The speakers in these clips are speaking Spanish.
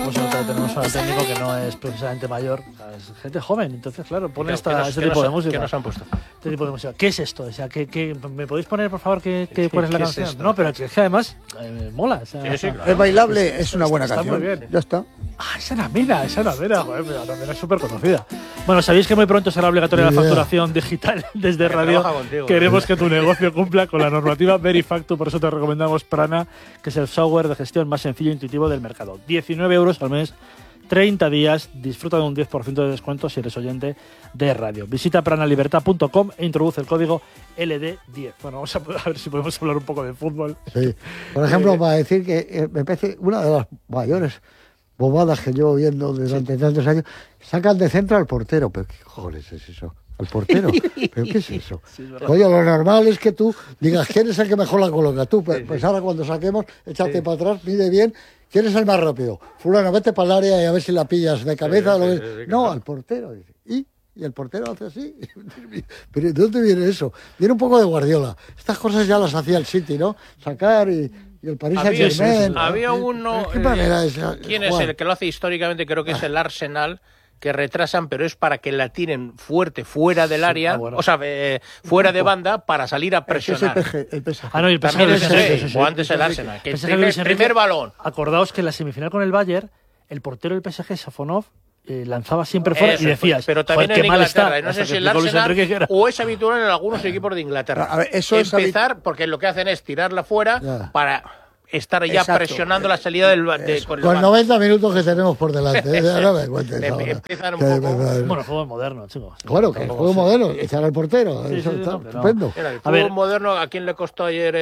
Pues tenemos un técnico que no es precisamente mayor, o sea, es gente joven, entonces claro, pone este tipo de música. ¿Qué nos han puesto? Este tipo de música. ¿Qué es esto? O sea, ¿me podéis poner, por favor, cuál es la canción? Es no, pero es que además mola. O sea, sí, claro. Es bailable, es una buena está canción. Muy bien. Ya está. Esa era Mira, joder, pero la Mira es súper conocida. Bueno, sabéis que muy pronto será obligatoria la facturación digital desde radio. Queremos que tu negocio cumpla con la normativa Verifactu, por eso te recomendamos Prana, que es el software de gestión más sencillo e intuitivo del mercado. 19 euros al mes, 30 días, disfruta de un 10% de descuento si eres oyente de radio. Visita pranalibertad.com e introduce el código LD10. Bueno, vamos a ver si podemos hablar un poco de fútbol. Sí. Por ejemplo, para decir que me parece una de las mayores bobadas que llevo viendo durante tantos años, sacan de centro al portero. ¿Pero qué cojones es eso? ¿Al portero? ¿Pero qué es eso? Sí, oye, lo normal es que tú digas quién es el que mejor la coloca. Tú, pues ahora cuando saquemos, échate para atrás, mide bien. ¿Quién es el más rápido? Fulano, vete para el área y a ver si la pillas de cabeza. No, al portero. ¿Y el portero hace así. ¿Pero de dónde viene eso? Viene un poco de Guardiola. Estas cosas ya las hacía el City, ¿no? Sacar y el Paris Saint-Germain. Había uno... ¿Qué manera es ¿Quién es el que lo hace históricamente? Creo que es el Arsenal, que retrasan, pero es para que la tiren fuerte fuera del área, o sea, fuera de banda, para salir a presionar. El PSG. No, y el PSG. También o antes el Arsenal. Que primer balón. Acordaos que en la semifinal con el Bayern, el portero del PSG, Safonov, lanzaba siempre fuera y decías, pero también en Inglaterra, no sé si el Arsenal o es habitual en algunos equipos de Inglaterra. A ver, eso empezar, porque lo que hacen es tirarla fuera para estar ya presionando la salida del con 90 minutos que tenemos por delante. No me cuentes empiezan un poco... Bueno, fútbol moderno, chicos. Claro, que juego moderno, echar al portero. Sí, eso está estupendo. Mira, el fútbol moderno, ¿a quién le costó ayer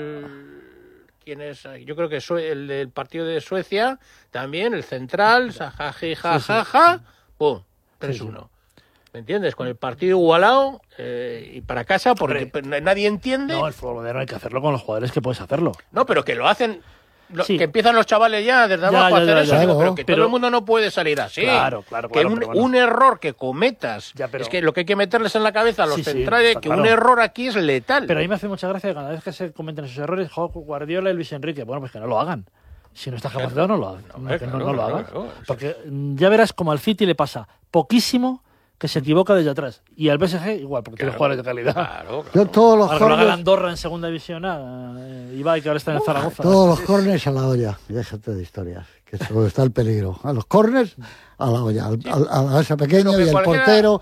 ¿Quién es? Yo creo que el del partido de Suecia, también, el central, jajaja, pum, 3-1. ¿Me entiendes? Con el partido igualado y para casa, porque nadie entiende. No, el fútbol moderno hay que hacerlo con los jugadores que puedes hacerlo. No, pero que lo hacen... Que empiezan los chavales ya desde abajo a hacer eso, pero que todo el mundo no puede salir así. Claro. Que un error que cometas, es que lo que hay que meterles en la cabeza a los centrales, que un error aquí es letal. Pero a mí me hace mucha gracia que cada vez que se cometen esos errores, Guardiola y Luis Enrique, bueno, pues que no lo hagan. Si no estás capacitado, no lo hagan. No lo hagas. Porque ya verás como al City le pasa poquísimo que se equivoca desde atrás. Y al PSG igual, porque tiene jugadores de calidad. Yo todos los corners... Andorra en segunda división Ibai, que ahora está en Zaragoza. Todos los corners a la olla. Déjate de historias, que está el peligro. A los corners, a la olla. A la esa pequeña y el portero.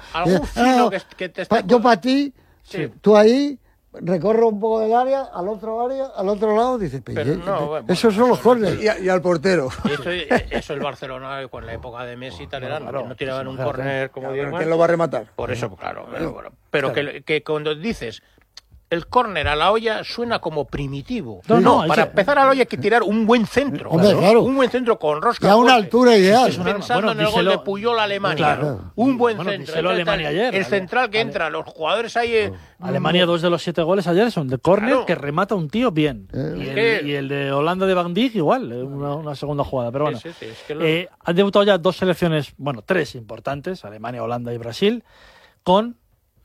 Yo para ti, tú ahí... Recorro un poco del área, al otro lado, dices, esos son los córneres. Y al portero. Eso el Barcelona, con la época de Messi y tal, no tiraban un córner como Dios. ¿Quién lo va a rematar? Por eso, claro. Pero que cuando dices el córner a la olla suena como primitivo. Para empezar a la olla hay que tirar un buen centro. Claro. Un buen centro con rosca. Y a una altura ideal. Pensando en el gol de Puyol a Alemania. Claro. Un buen centro. Alemania ayer. El central que entra, los jugadores ahí... Alemania, 2 de los 7 goles ayer son de córner que remata un tío bien. Y el de Holanda de Van Dijk igual, una segunda jugada. Pero bueno, han debutado ya 2 selecciones, 3 importantes, Alemania, Holanda y Brasil, con...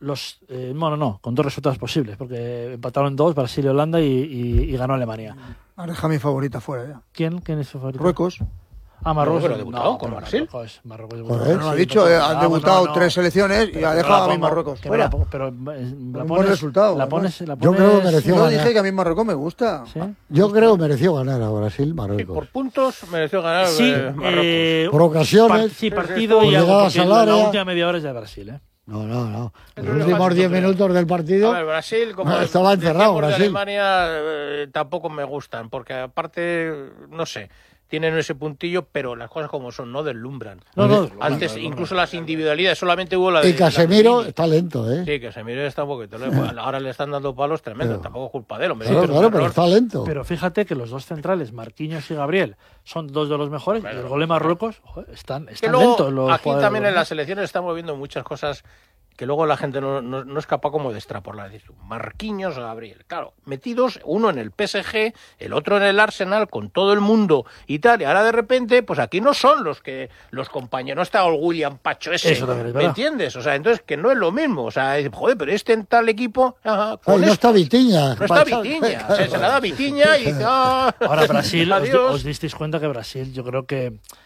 con 2 resultados posibles, porque empataron 2, Brasil y Holanda, y ganó Alemania. Ahora deja mi favorita fuera ya. ¿Quién es su favorito? Marruecos. Marruecos. ¿Pero debutado con Brasil? Marruecos no lo ha dicho, han debutado 3 selecciones y ha dejado a mí Marruecos fuera. Pero un buen resultado. La pones, yo creo que mereció ganar. Yo dije que a mí Marruecos me gusta. ¿Sí? Yo creo que mereció ganar a Brasil, Marruecos. Por puntos mereció ganar Marruecos. Por ocasiones. Partido y algo, la última media hora es de Brasil, No. Los últimos 10 minutos del partido. A ver, Brasil, como estaba encerrado. Brasil. De Alemania tampoco me gustan, porque aparte, no sé, tienen ese puntillo, pero las cosas como son no deslumbran. Antes, incluso las individualidades, solamente hubo la de... Y Casemiro está lento, Sí, Casemiro está un poquito... Ahora le están dando palos tremendos, tampoco es culpa de él. Pero está lento. Pero fíjate que los 2 centrales, Marquinhos y Gabriel, son 2 de los mejores. Y el gol de Marruecos, están lentos los aquí también en las selecciones están moviendo muchas cosas que luego la gente no es capaz como de extrapolar. Marquinhos o Gabriel, claro, metidos uno en el PSG, el otro en el Arsenal, con todo el mundo y tal, y ahora de repente, pues aquí no son los compañeros, no está el William Pacho ese, ¿me entiendes? O sea, entonces que no es lo mismo, o sea, joder, pero en tal equipo... no está Vitinha. No está Vitinha, o sea, se la da Vitinha y dice... Ahora Brasil, os disteis cuenta que Brasil, yo creo que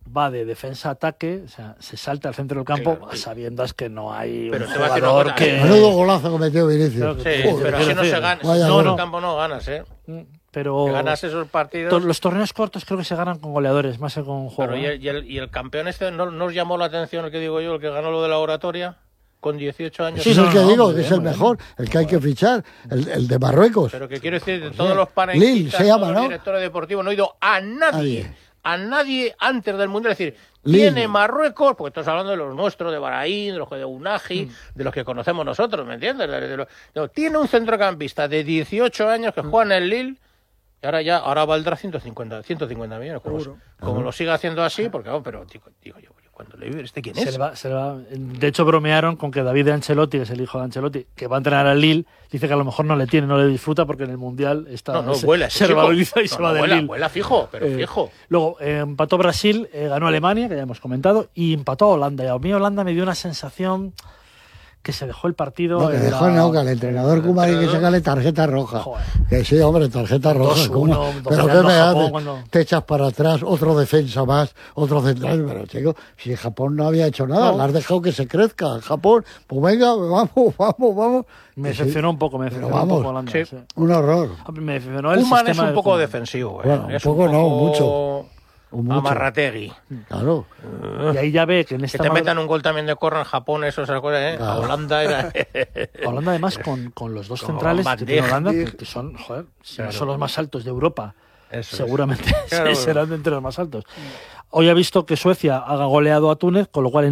va de defensa-ataque, o sea, se salta al centro del campo Claro, sí. sabiendo que no hay Pero un te voy a decir una jugador cosa, que... Menudo golazo cometió Vinicius. Claro que Sí, Joder, pero quiero si no se decir, gana, vaya si no, en no. el campo no ganas, ¿eh? Pero Que ganas esos partidos. los torneos cortos creo que se ganan con goleadores, más que con juego. Pero y el campeón este no os llamó la atención, el que digo yo, el que ganó lo de la oratoria con 18 años. Sí, es no, el que no, digo, muy que es bien, el muy mejor, el que hay que fichar, el de Marruecos. Pero que quiero decir, de todos los panelistas, Lille se llama, todos los ¿no? directores deportivos, no he oído a nadie antes del Mundial decir, Lille. tiene Marruecos, porque estás hablando de los nuestros, de Bahrein, de los de Unagi, de los que conocemos nosotros, ¿me entiendes? No, tiene un centrocampista de 18 años que juega en el Lille, y ahora valdrá 150 millones, como lo siga haciendo así, porque vamos, pero digo yo, cuando le digo, ¿quién es? Se le va. De hecho, bromearon con que David de Ancelotti, que es el hijo de Ancelotti, que va a entrenar al Lille, dice que a lo mejor no le disfruta porque en el Mundial está vuela, se revaloriza y se va del Lille. Vuela fijo, pero fijo. Luego empató Brasil, ganó Alemania, que ya hemos comentado, y empató a Holanda. Y a mí Holanda me dio una sensación que se dejó el partido. No, que dejó que al entrenador Koeman hay que sacarle tarjeta roja. Joder. Que sí, hombre, tarjeta roja. 2-1, ¿cómo? Pero ganando ¿qué me Japón haces? cuando- Te echas para atrás, otro defensa más, otro central. Pero chico, si Japón no había hecho nada, No. le has dejado que se crezca. Japón, pues venga, vamos. Me Que sí, decepcionó un poco, pero un vamos, poco Holanda. sí. Sí. un horror. Me decepcionó el Koeman es sistema un de poco Koeman. defensivo, Bueno, es un poco no, mucho. Amarrategui. Claro. Y ahí ya ve que en Que esta te madre- metan un gol también de córner en Japón, eso es cosa, ¿eh? Claro. A Holanda era... Holanda además con los dos Con centrales Van que tiene Dijk. Holanda, que son, joder, si Claro. no son los más altos de Europa, Eso es. seguramente Claro. serán de entre los más altos. Hoy ha visto que Suecia ha goleado a Túnez, con lo cual